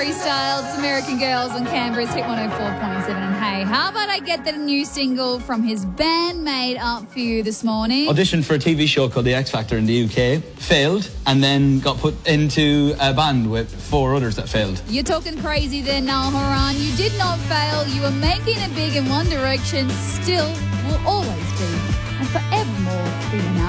Harry Styles, American Girls on Canberra's Hit 104.7. And hey, how about I get the new single from his bandmate up for you this morning? Auditioned for a TV show called The X Factor in the UK, failed, and then got put into a band with 4 others that failed. You're talking crazy there, Niall Horan. You did not fail. You were making it big in One Direction. Still will always be and forevermore be an